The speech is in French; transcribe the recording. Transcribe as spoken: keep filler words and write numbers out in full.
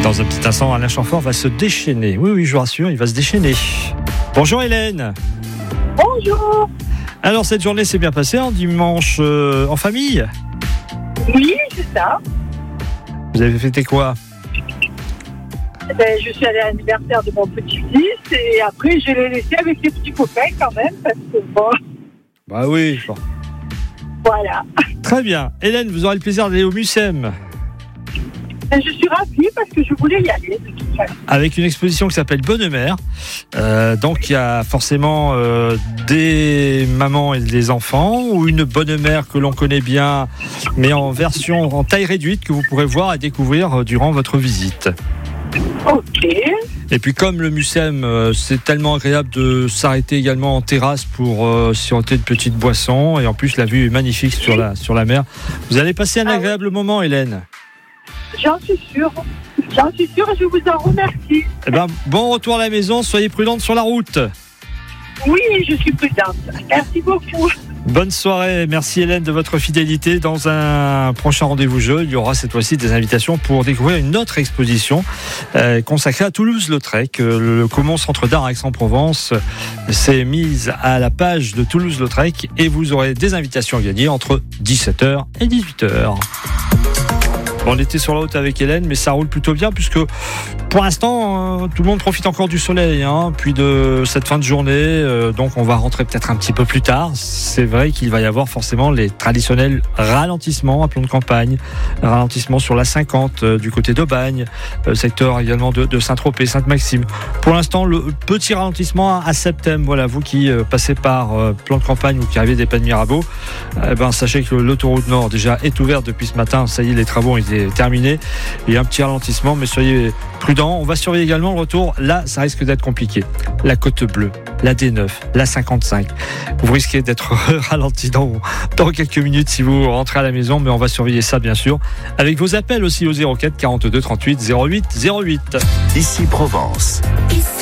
Dans un petit instant, Alain Chamfort va se déchaîner. Oui, oui, je vous rassure, il va se déchaîner. Bonjour Hélène. Bonjour. Alors, cette journée s'est bien passée en dimanche euh, en famille? Oui, c'est ça. Vous avez fêté quoi? Ben, je suis allée à l'anniversaire de mon petit-fils et après je l'ai laissé avec les petits copains quand même parce que bon, Bah oui. Bon. voilà. Très bien. Hélène, vous aurez le plaisir d'aller au Mucem Et je suis ravie parce que je voulais y aller de toute façon. avec une exposition qui s'appelle Bonne Mère. Euh, donc, il y a forcément euh, des mamans et des enfants ou une bonne mère que l'on connaît bien, mais en version en taille réduite que vous pourrez voir et découvrir euh, durant votre visite. Ok. Et puis comme le Mucem, euh, c'est tellement agréable de s'arrêter également en terrasse pour euh, siroter de petites boissons. Et en plus, la vue est magnifique sur la, sur la mer. Vous allez passer un Ah oui. agréable moment, Hélène. J'en suis sûre. J'en suis sûre et je vous en remercie. Eh ben, bon retour à la maison, soyez prudente sur la route. Oui, je suis prudente. Merci beaucoup. Bonne soirée, merci Hélène de votre fidélité. Dans un prochain rendez-vous jeu, il y aura cette fois-ci des invitations pour découvrir une autre exposition euh, consacrée à Toulouse-Lautrec. Euh, le Comont Centre d'Art Aix-en-Provence s'est mise à la page de Toulouse-Lautrec et vous aurez des invitations à gagner entre dix-sept heures et dix-huit heures. On était sur la route avec Hélène, mais ça roule plutôt bien puisque pour l'instant, euh, tout le monde profite encore du soleil, hein, puis de cette fin de journée. Euh, donc on va rentrer peut-être un petit peu plus tard. C'est vrai qu'il va y avoir forcément les traditionnels ralentissements à plan de campagne, ralentissement sur la cinquante euh, du côté d'Aubagne, euh, secteur également de, de Saint-Tropez, Sainte-Maxime. Pour l'instant, le petit ralentissement à Septem. Voilà, vous qui euh, passez par euh, plan de campagne ou qui arrivez des Pays de Mirabeau, euh, ben, sachez que l'autoroute Nord déjà est ouverte depuis ce matin. Ça y est, les travaux ont été terminés. Il y a un petit ralentissement, mais soyez prudents. On va surveiller également le retour. Là, ça risque d'être compliqué. La Côte Bleue, la D neuf, la cinquante-cinq. Vous risquez d'être ralenti dans, dans quelques minutes si vous rentrez à la maison, mais on va surveiller ça, bien sûr. Avec vos appels aussi au zéro quatre quarante-deux trente-huit zéro huit zéro huit. Ici Provence. Ici